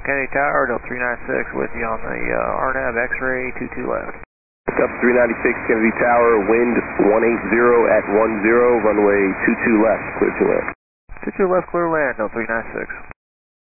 Kennedy Tower, Del 396 with you on the RNAV X-ray 22 left. Up 396 Kennedy Tower, wind 180 at 10, runway 22 left, clear to land. 22 left, clear land, Del 396.